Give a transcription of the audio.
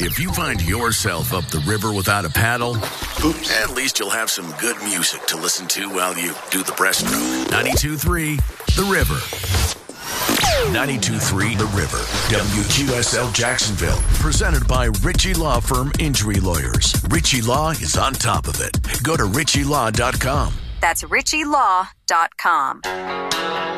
If you find yourself up the river without a paddle, oops, at least you'll have some good music to listen to while you do the breaststroke. 92.3 The River. 92.3 The River. WQSL Jacksonville. Presented by Ritchie Law Firm Injury Lawyers. Ritchie Law is on top of it. Go to ritchielaw.com. That's ritchielaw.com.